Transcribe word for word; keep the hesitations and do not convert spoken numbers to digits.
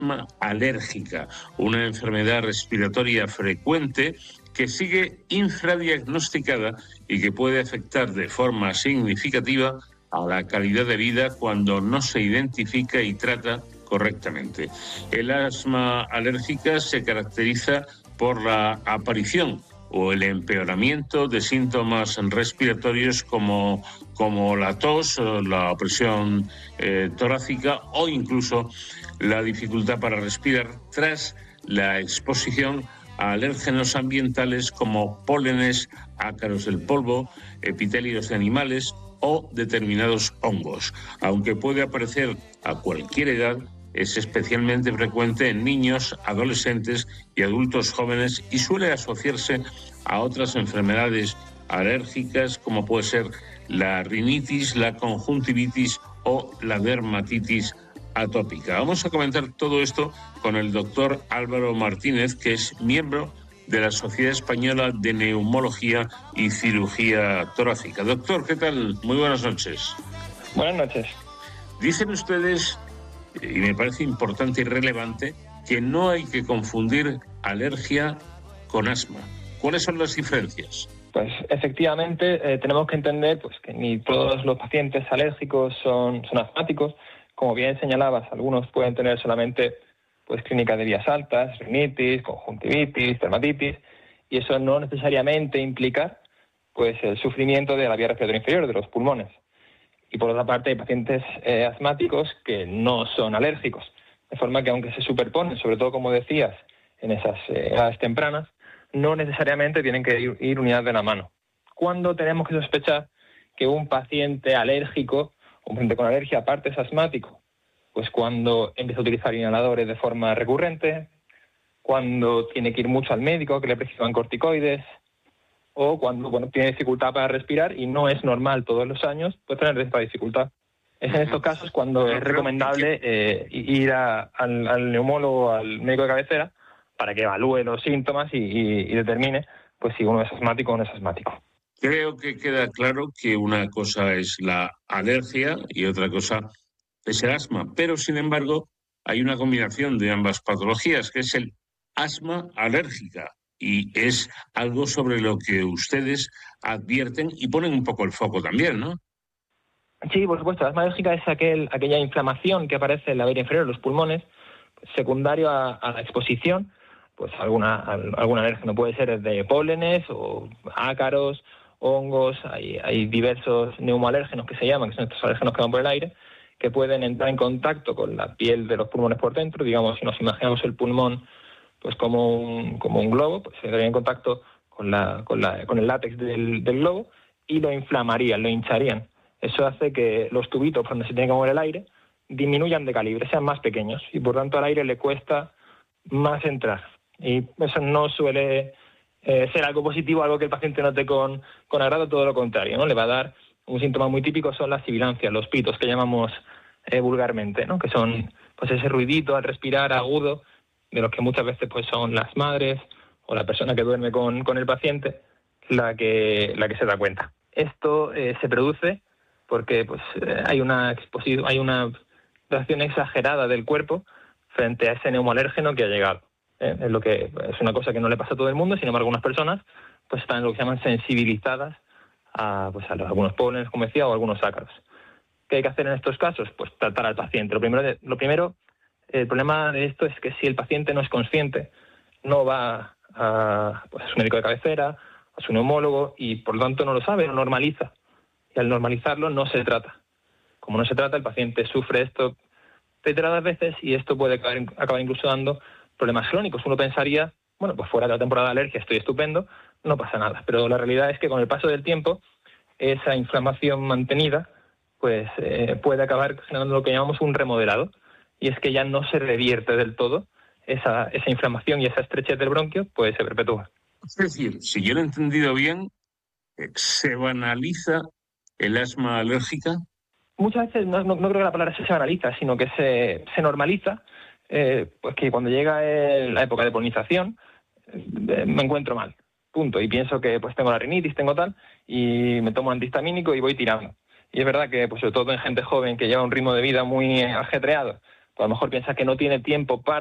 asma alérgica, una enfermedad respiratoria frecuente que sigue infradiagnosticada y que puede afectar de forma significativa a la calidad de vida cuando no se identifica y trata correctamente. El asma alérgica se caracteriza por la aparición o el empeoramiento de síntomas respiratorios como, como la tos, la presión eh, torácica o incluso la dificultad para respirar tras la exposición a alérgenos ambientales como pólenes, ácaros del polvo, epitelios de animales o determinados hongos. Aunque puede aparecer a cualquier edad, es especialmente frecuente en niños, adolescentes y adultos jóvenes y suele asociarse a otras enfermedades alérgicas como puede ser la rinitis, la conjuntivitis o la dermatitis atópica. Vamos a comentar todo esto con el doctor Álvaro Martínez, que es miembro de la Sociedad Española de Neumología y Cirugía Torácica. Doctor, ¿qué tal? Muy buenas noches. Buenas noches. Dicen ustedes, y me parece importante y relevante, que no hay que confundir alergia con asma. ¿Cuáles son las diferencias? Pues efectivamente eh, tenemos que entender pues, que ni todos los pacientes alérgicos son, son asmáticos. Como bien señalabas, algunos pueden tener solamente pues, clínicas de vías altas, rinitis, conjuntivitis, dermatitis, y eso no necesariamente implica pues, el sufrimiento de la vía respiratoria inferior, de los pulmones. Y por otra parte hay pacientes eh, asmáticos que no son alérgicos, de forma que aunque se superponen, sobre todo como decías, en esas eh, edades tempranas, no necesariamente tienen que ir, ir unidas de la mano. ¿Cuándo tenemos que sospechar que un paciente alérgico, un paciente con alergia aparte es asmático? Pues cuando empieza a utilizar inhaladores de forma recurrente, cuando tiene que ir mucho al médico, que le prescriban corticoides, o cuando bueno, tiene dificultad para respirar y no es normal todos los años, puede tener esta dificultad. Es en estos casos cuando es recomendable eh, ir a, al, al neumólogo, al médico de cabecera, para que evalúe los síntomas y, y, y determine pues, si uno es asmático o no es asmático. Creo que queda claro que una cosa es la alergia y otra cosa es el asma, pero sin embargo hay una combinación de ambas patologías, que es el asma alérgica, y es algo sobre lo que ustedes advierten y ponen un poco el foco también, ¿no? Sí, por supuesto. La asma alérgica es aquel, aquella inflamación que aparece en la vía inferior de los pulmones, secundario a, a la exposición, pues alguna, algún alérgeno puede ser de pólenes o ácaros, hongos, hay, hay diversos neumoalérgenos que se llaman, que son estos alérgenos que van por el aire, que pueden entrar en contacto con la piel de los pulmones por dentro. Digamos, si nos imaginamos el pulmón pues como un, como un globo, pues se entraría en contacto con, la, con, la, con el látex del, del globo y lo inflamarían, lo hincharían. Eso hace que los tubitos por donde se tiene que mover el aire disminuyan de calibre, sean más pequeños, y por tanto al aire le cuesta más entrar. Y eso no suele eh, ser algo positivo, algo que el paciente note con, con agrado, todo lo contrario, ¿no? Le va a dar un síntoma muy típico, son las sibilancias, los pitos, que llamamos eh, vulgarmente, ¿no? Que son pues ese ruidito al respirar agudo, de los que muchas veces pues son las madres o la persona que duerme con, con el paciente la que, la que se da cuenta. Esto eh, se produce porque pues, eh, hay una exposición, hay una reacción exagerada del cuerpo frente a ese neumoalérgeno que ha llegado. ¿eh? Es, lo que, es una cosa que no le pasa a todo el mundo, sin embargo algunas personas pues, están lo que se llaman sensibilizadas a, pues, a los, algunos pólenes, como decía, o algunos ácaros. ¿Qué hay que hacer en estos casos? Pues tratar al paciente. Lo primero, lo primero el problema de esto es que si el paciente no es consciente, no va a, pues, a su médico de cabecera, a su neumólogo, y por lo tanto no lo sabe, lo normaliza. Y al normalizarlo no se trata. Como no se trata, el paciente sufre esto reiteradas veces y esto puede acabar, acabar incluso dando problemas crónicos. Uno pensaría, bueno, pues fuera de la temporada de alergia estoy estupendo, no pasa nada. Pero la realidad es que con el paso del tiempo, esa inflamación mantenida pues eh, puede acabar generando lo que llamamos un remodelado. Y es que ya no se revierte del todo esa, esa inflamación y esa estrechez del bronquio, pues se perpetúa. Es decir, si yo lo he entendido bien, ¿se banaliza el asma alérgica? Muchas veces no, no, no creo que la palabra se banaliza, sino que se, se normaliza, eh, pues que cuando llega el, la época de polinización, eh, me encuentro mal, punto. Y pienso que pues tengo la rinitis, tengo tal, y me tomo un antihistamínico y voy tirando. Y es verdad que, pues sobre todo en gente joven que lleva un ritmo de vida muy ajetreado, pues a lo mejor piensa que no tiene tiempo para